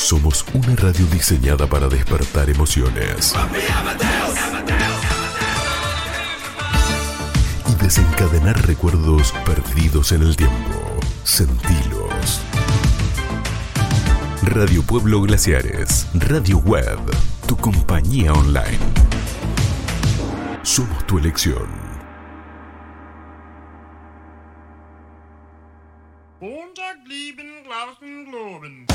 Somos una radio diseñada para despertar emociones y desencadenar recuerdos perdidos en el tiempo. Sentilos. Radio Pueblo Glaciares, Radio Web, tu compañía online. Somos tu elección. Montag lieben Glauben.